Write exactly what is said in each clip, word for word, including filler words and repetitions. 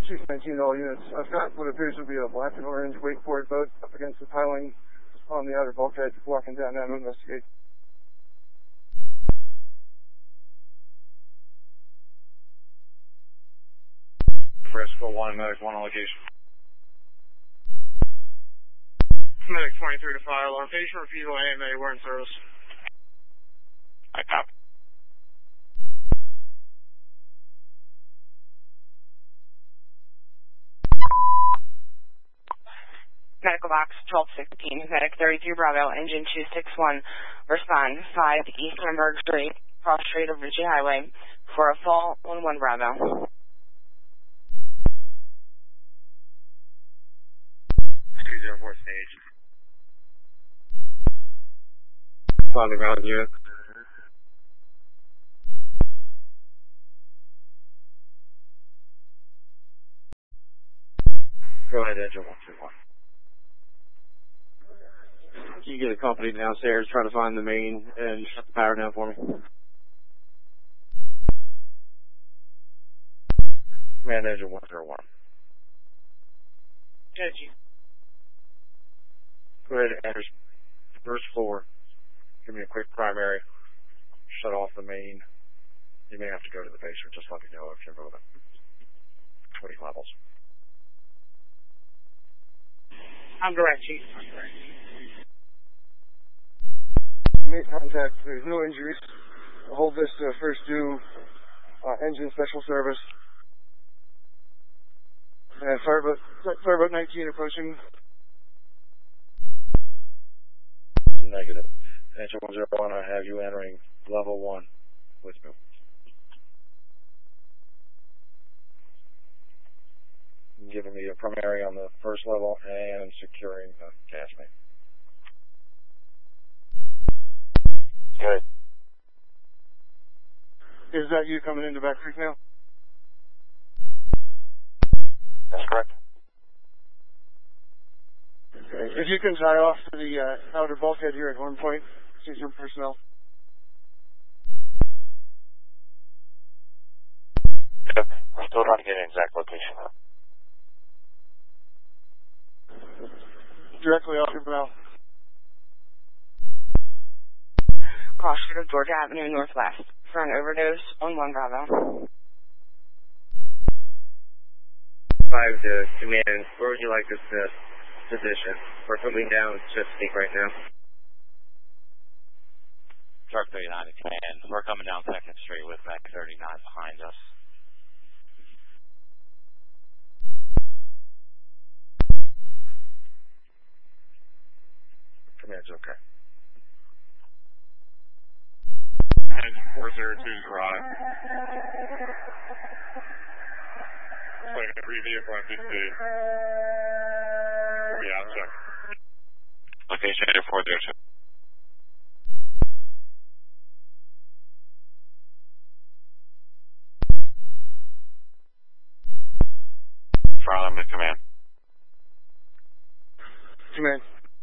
Chief nineteen, all units. I've got what appears to be a black and orange wakeboard boat up against the piling on the outer bulkhead, walking down now to investigate. Frisco one, Medic one on location. Medic twenty-three to file. Location, refusal, A M A, we're in service. I copy. Medical box twelve sixteen, Medic thirty-three Bravo, engine two six one, respond five East Hamburg Street, cross street of Ritchie Highway, for a fall one one Bravo. two zero four stage. On the ground unit. Go ahead, engine one two one. Can you get a company downstairs, try to find the main, and shut the power down for me? Command engine one zero one. Good, you. Go ahead and enter first floor. Give me a quick primary. Shut off the main. You may have to go to the basement. Just let me know if you're moving. twenty levels. I'm direct, Chief. Made contact. There's no injuries. I'll hold this to first due uh, engine special service. And fireboat, fireboat nineteen approaching. Negative. Engine one zero one, I have you entering level one with me. Giving me a primary on the first level and securing the gas main. Good. Is that you coming into Back Creek now? That's correct. Okay. If you can tie off to the uh, outer bulkhead here at one point, see some personnel. Yep. I'm still trying to get an exact location. Directly off your bow. Cross street of Georgia Avenue Northwest, for an overdose on one Bravo. Five to command. Where would you like us to position? We're coming down Chesapeake right now. Truck thirty-nine to command. We're coming down second Street with Mac thirty-nine behind us. Command's okay. Engine four zero two drive. Playing every vehicle on B C. We'll be out check. Location eight four zero two. Farland to command. Command.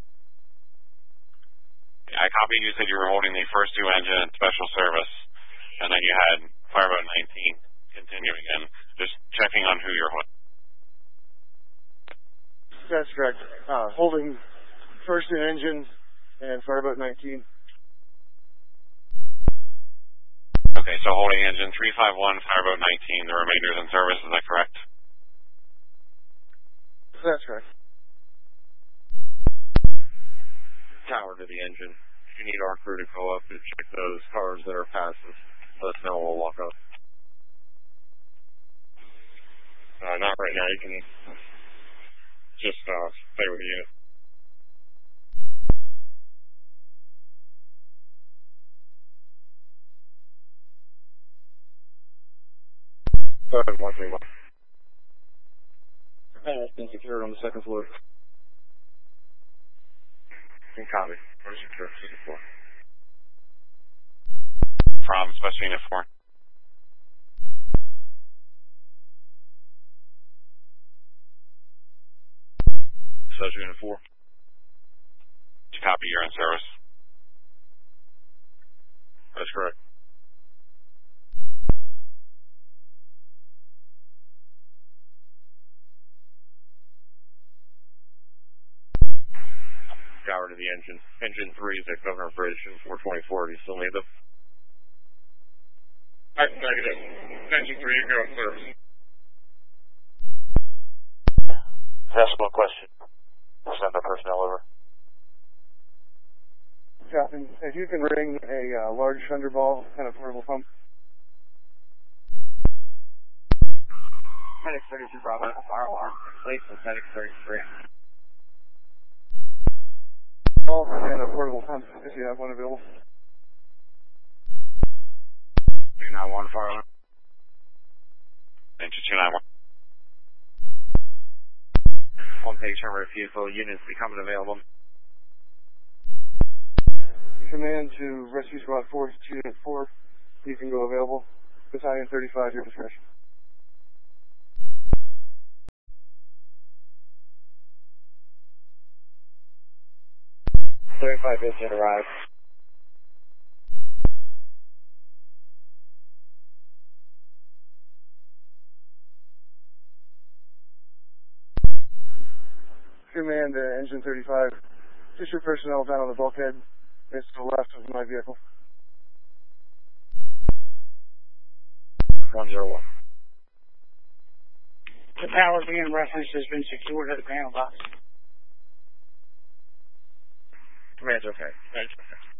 I copied you said you were holding the first two engine in special service, and then you had Fireboat nineteen continuing, and just checking on who you're holding. That's correct. Uh, holding first in engine and Fireboat nineteen. Okay, so holding engine three five one, Fireboat nineteen, the remainder's in service, is that correct? That's correct. Tower to the engine. If you need our crew to go up and check those cars that are passive, let us know. We'll walk up. Uh, not right now. You can just uh, stay with the unit. Go ahead, one three one. Uh, it's been secured on the second floor. Can copy. Where's secure? Second floor. From Special Unit four. Special Unit four. To copy, you're in service. That's correct. power to the engine. Engine three is at Governor Bridge and four twenty-four. Do you still need them? Alright, negative. Engine three, you go in service. Decimal question. Send the personnel over. Captain, if you can ring a uh, large thunderball and a portable pump. Medic thirty-two Bravo, fire alarm. Place with Medic thirty-three. Oh, and a portable pump, if you have one available. two nine one, fire alarm. Engine two nine one. On page turn refusal, units becoming available. Command to Rescue Squad four, Unit four, you can go available. Battalion thirty-five, your discretion. thirty-five is arrived. Command uh, Engine thirty-five, just your personnel down on the bulkhead. It's to the left of my vehicle. one zero one. The power being referenced has been secured at the panel box. Command's okay. Command's okay.